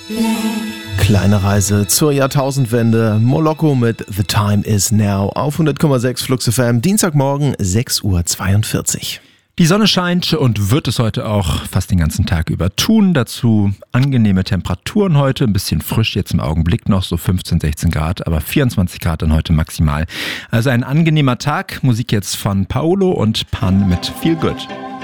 Kleine Reise zur Jahrtausendwende. Moloko mit The Time Is Now auf 100,6 Flux FM. Dienstagmorgen 6:42 Uhr. Die Sonne scheint und wird es heute auch fast den ganzen Tag über tun. Dazu angenehme Temperaturen heute, ein bisschen frisch jetzt im Augenblick noch, so 15, 16 Grad, aber 24 Grad dann heute maximal. Also ein angenehmer Tag. Musik jetzt von Paolo und Pan mit Feel Good.